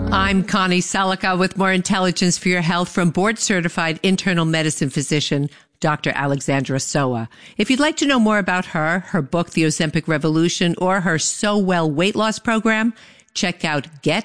I'm Connie Selica with more intelligence for your health from board-certified internal medicine physician, Dr. Alexandra Soa. If you'd like to know more about her book, The Ozempic Revolution, or her So Well weight loss program, check out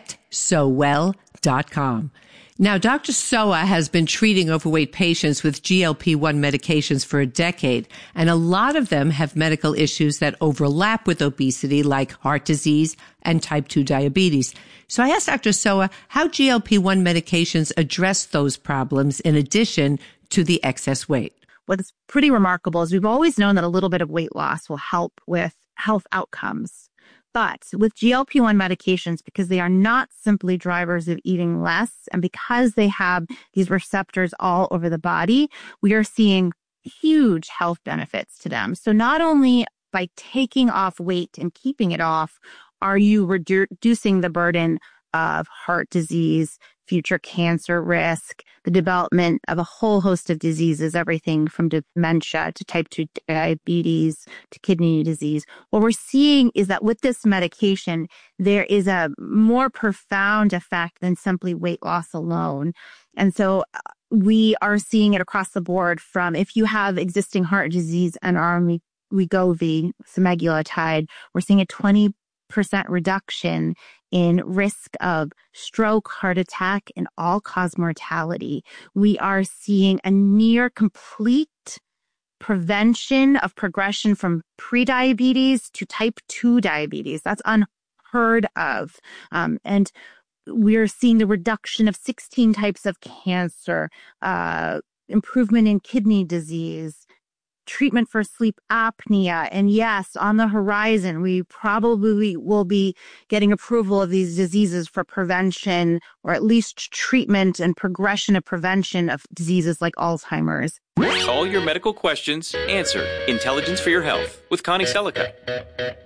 GetSoWell.com. Now, Dr. Soa has been treating overweight patients with GLP-1 medications for a decade, and a lot of them have medical issues that overlap with obesity, like heart disease and type 2 diabetes. So I asked Dr. Soa how GLP-1 medications address those problems in addition to the excess weight. What's pretty remarkable is we've always known that a little bit of weight loss will help with health outcomes. But with GLP-1 medications, because they are not simply drivers of eating less, and because they have these receptors all over the body, we are seeing huge health benefits to them. So not only by taking off weight and keeping it off, are you reducing the burden of heart disease, future cancer risk, the development of a whole host of diseases, everything from dementia to type 2 diabetes to kidney disease. What we're seeing is that with this medication, there is a more profound effect than simply weight loss alone. And so we are seeing it across the board from if you have existing heart disease and are on Wegovy, semaglutide, we're seeing a 20% reduction in risk of stroke, heart attack, and all-cause mortality. We are seeing a near complete prevention of progression from prediabetes to type 2 diabetes. That's unheard of. And we're seeing the reduction of 16 types of cancer, improvement in kidney disease, treatment for sleep apnea. And yes, on the horizon, we probably will be getting approval of these diseases for prevention or at least treatment and progression of prevention of diseases like Alzheimer's. All your medical questions answered. Intelligence for your health with Connie Selica.